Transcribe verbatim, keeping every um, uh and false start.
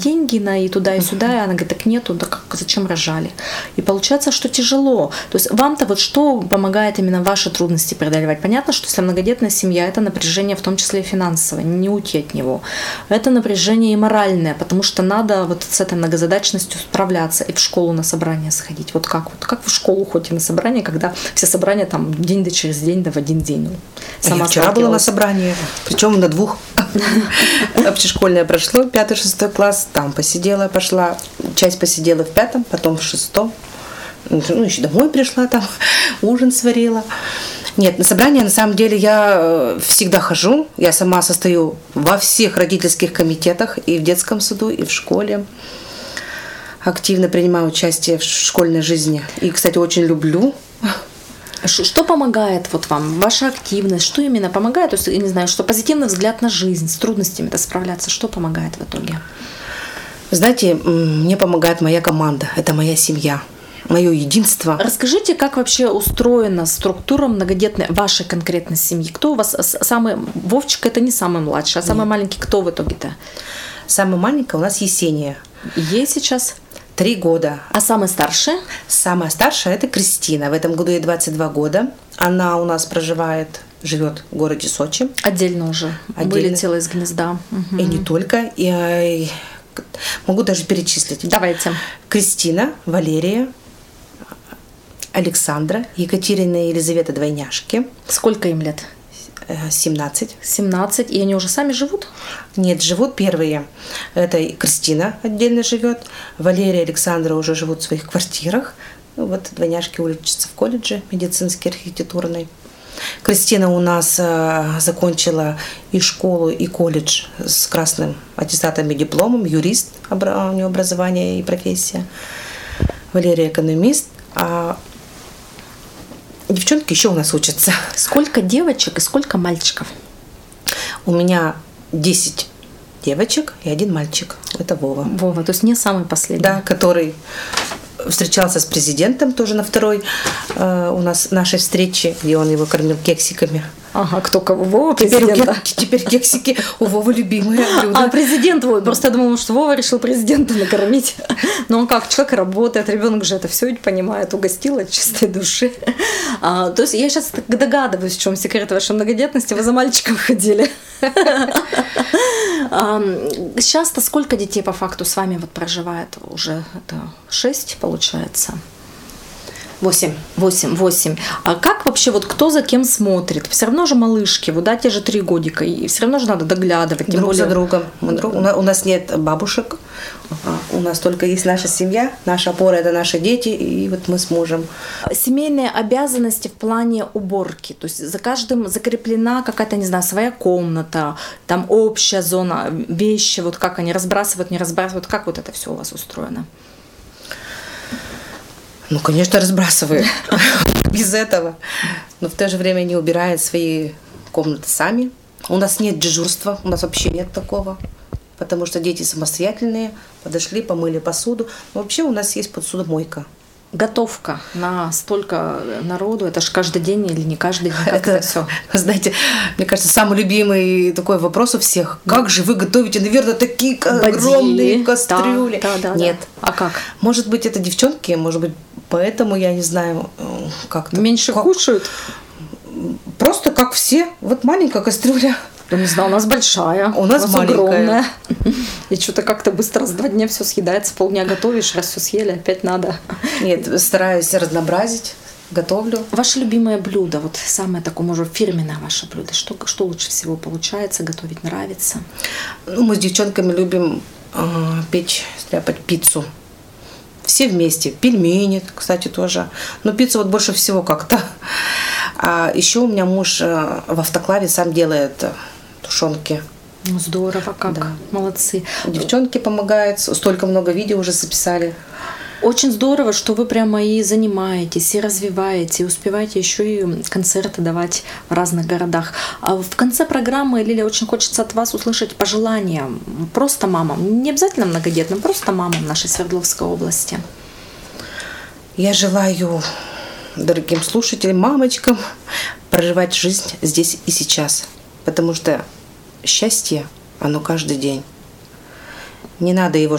деньги на и туда, и сюда, и она говорит, так нету, да как, зачем рожали? И получается, что тяжело. То есть вам-то вот что помогает именно ваши трудности преодолевать? Понятно, что если многодетная семья, это напряжение, в том числе и финансовое, не уйти от него. Это напряжение и моральное, потому что надо вот с этой многозадачностью справляться и в школу на собрание сходить. Вот как? Вот как в школу ходите на собрание, когда все собрания там день да через день, да в один день? Ну, сама я вчера была на собрании, причем на двух. Общешкольное прошло, пятый-шестой класс, там посидела, пошла, часть посидела в пятом, потом в шестом, ну, еще домой пришла, там ужин сварила. Нет, на собрание, на самом деле, я всегда хожу, я сама состою во всех родительских комитетах, и в детском саду, и в школе. Активно принимаю участие в школьной жизни. И, кстати, очень люблю. Что помогает вот вам? Ваша активность? Что именно помогает? То есть, я не знаю, что позитивный взгляд на жизнь, с трудностями-то справляться. Что помогает в итоге? Знаете, мне помогает моя команда. Это моя семья, мое единство. Расскажите, как вообще устроена структура многодетной вашей конкретной семьи? Кто у вас самый... Вовчик это не самый младший, а самый Нет. маленький кто в итоге-то? Самая маленькая у нас Есения. Ей сейчас... Три года. А самая старшая? Самая старшая – это Кристина. В этом году ей двадцать два года. Она у нас проживает, живет в городе Сочи. Отдельно уже. Отдельно. Вылетела из гнезда. Угу. И не только. И, и, могу даже перечислить. Давайте. Кристина, Валерия, Александра, Екатерина и Елизавета двойняшки. Сколько им лет? семнадцать. семнадцать. И они уже сами живут? Нет, живут первые. Это Кристина отдельно живет. Валерия и Александра уже живут в своих квартирах. Вот двойняшки учатся в колледже медицинский, архитектурный. Кристина у нас э, закончила и школу, и колледж с красным аттестатом и дипломом. Юрист, у нее образование и профессия. Валерия экономист. А девчонки еще у нас учатся. Сколько девочек и сколько мальчиков? У меня десять девочек и один мальчик. Это Вова. Вова, то есть не самый последний. Да, который встречался с президентом тоже на второй э, у нас нашей встрече, где он его кормил кексиками. Ага, кто кого? Вова президента? Теперь, теперь кексики у Вовы любимые блюда. А, президент Вова. Просто я думала, что Вова решил президента накормить. Но он как, человек работает, ребенок же это все ведь понимает, угостил от чистой души. А, то есть я сейчас догадываюсь, в чем секрет вашей многодетности. Вы за мальчиком ходили. Сейчас-то сколько детей по факту с вами вот проживает? Уже это шесть, получается? Восемь. Восемь, восемь. А как вообще, вот кто за кем смотрит? Все равно же малышки, вот да, те же три годика, и все равно же надо доглядывать. Друг более... за другом. Мы друг... У нас нет бабушек, у нас только есть наша семья, наша опора – это наши дети, и вот мы с мужем. Семейные обязанности в плане уборки, то есть за каждым закреплена какая-то, не знаю, своя комната, там общая зона, вещи, вот как они разбрасывают, не разбрасывают, как вот это все у вас устроено? Ну, конечно, разбрасывают. Без этого. Но в то же время они убирают свои комнаты сами. У нас нет дежурства, у нас вообще нет такого. Потому что дети самостоятельные, подошли, помыли посуду. Но вообще у нас есть посудомойка. Готовка на столько народу, это же каждый день или не каждый день? Как это, это все? Знаете, мне кажется, самый любимый такой вопрос у всех. Как же вы готовите, наверное, такие Боди. огромные кастрюли? Да, да, да, Нет. Да. А как? Может быть, это девчонки, может быть, поэтому, я не знаю, как-то. Меньше как... кушают? Просто как все. Вот маленькая кастрюля. Я не знаю, у нас большая. У нас, у нас огромная. И что-то как-то быстро за два дня все съедается, полдня готовишь, раз все съели, опять надо. Нет, стараюсь разнообразить, готовлю. Ваше любимое блюдо, вот самое такое, может, фирменное ваше блюдо, что, что лучше всего получается, готовить нравится? Ну, мы с девчонками любим э, печь, стряпать пиццу. Все вместе. Пельмени, кстати, тоже. Но пиццу вот больше всего как-то. А еще у меня муж э, в автоклаве сам делает тушенки. Ну, здорово, как. Да. Молодцы. Девчонки помогают, столько много видео уже записали. Очень здорово, что вы прямо и занимаетесь, и развиваете, и успеваете еще и концерты давать в разных городах. А в конце программы, Лилия, очень хочется от вас услышать пожелания просто мамам, не обязательно многодетным, просто мамам нашей Свердловской области. Я желаю дорогим слушателям, мамочкам проживать жизнь здесь и сейчас, потому что счастье, оно каждый день. Не надо его